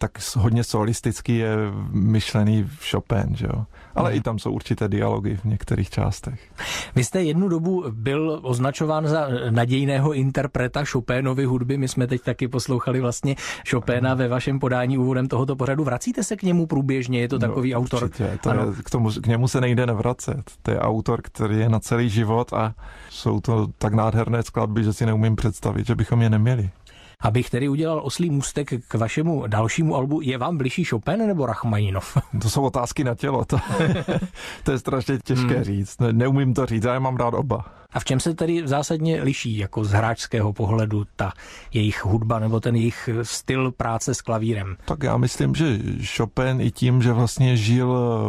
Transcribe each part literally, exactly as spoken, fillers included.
tak hodně solistický je myšlený Chopin, že jo. Ale hmm. i tam jsou určité dialogy v některých částech. Vy jste jednu dobu byl označován za nadějného interpreta Chopinovy hudby. My jsme teď taky poslouchali vlastně Chopina ve vašem podání úvodem tohoto pořadu. Vracíte se k němu průběžně? Je to takový no, autor? Určitě, to je, k, tomu, k němu se nejde nevracet. To je autor, který je na celý život a jsou to tak nádherné skladby, že si neumím představit, že bychom je neměli. Abych tedy udělal oslý můstek k vašemu dalšímu albu, je vám bližší Chopin nebo Rachmaninov? To jsou otázky na tělo, to, to je strašně těžké hmm. říct. Ne, neumím to říct, já je mám rád oba. A v čem se tedy zásadně liší jako z hráčského pohledu ta jejich hudba nebo ten jejich styl práce s klavírem? Tak já myslím, že Chopin i tím, že vlastně žil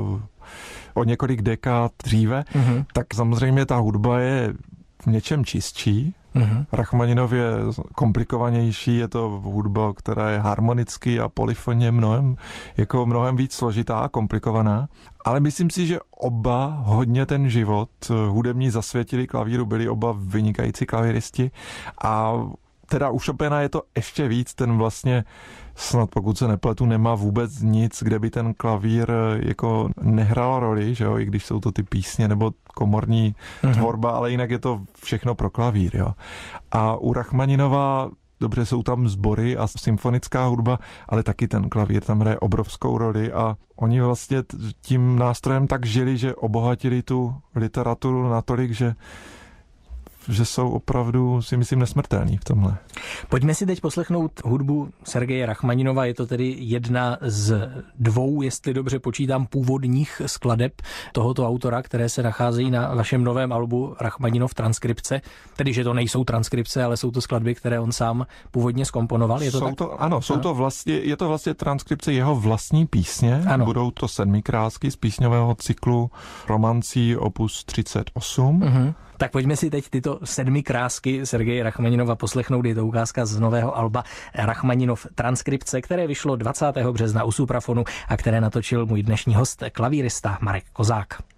o několik dekád dříve, hmm. tak samozřejmě ta hudba je v něčem čistší. Mm-hmm. Rachmaninov je komplikovanější, je to hudba, která je harmonicky a polyfoně mnohem, jako mnohem víc složitá a komplikovaná. Ale myslím si, že oba hodně ten život hudební zasvětili klavíru, byli oba vynikající klavíristi a teda u Chopina je to ještě víc, ten vlastně snad pokud se nepletu, nemá vůbec nic, kde by ten klavír jako nehrál roli, že jo, i když jsou to ty písně nebo komorní mm-hmm. tvorba, ale jinak je to všechno pro klavír, jo. A u Rachmaninova dobře, jsou tam sbory a symfonická hudba, ale taky ten klavír tam hraje obrovskou roli a oni vlastně tím nástrojem tak žili, že obohatili tu literaturu natolik, že že jsou opravdu, si myslím, nesmrtelní v tomhle. Pojďme si teď poslechnout hudbu Sergeje Rachmaninova. Je to tedy jedna z dvou, jestli dobře počítám, původních skladeb tohoto autora, které se nacházejí na vašem novém albu Rachmaninov transkripce. Tedy, že to nejsou transkripce, ale jsou to skladby, které on sám původně zkomponoval. Je to jsou tak? To, ano, jsou ano. to vlastně, je to vlastně transkripce jeho vlastní písně. Ano. Budou to sedmikrásky z písňového cyklu romancí opus třicet osm. Mhm. Tak pojďme si teď tyto sedmi krásky Sergeje Rachmaninova poslechnout. Je to ukázka z nového alba Rachmaninov transkripce, které vyšlo dvacátého března u Suprafonu a které natočil můj dnešní host, klavírista Marek Kozák.